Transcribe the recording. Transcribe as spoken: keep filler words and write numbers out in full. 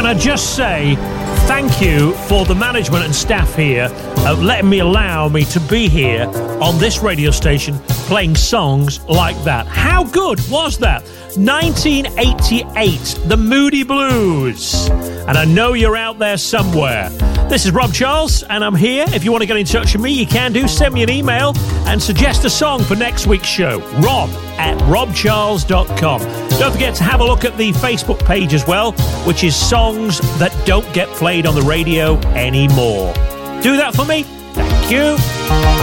I just say thank you for the management and staff here uh, letting me allow me to be here on this radio station playing songs like that. How good was that? nineteen eighty-eight, the Moody Blues. And I know you're out there somewhere. This is Rob Charles, and I'm here. If you want to get in touch with me, you can do. Send me an email and suggest a song for next week's show. Rob at rob charles dot com. Don't forget to have a look at the Facebook page as well, which is songs that don't get played on the radio anymore. Do that for me. Thank you.